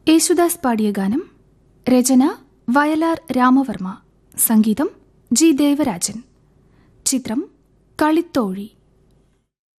യേശുദാസ് പാടിയ ഗാനം. രചന വയലാർ രാമവർമ്മ. സംഗീതം ജി ദേവരാജൻ. ചിത്രം കളിത്തോഴി.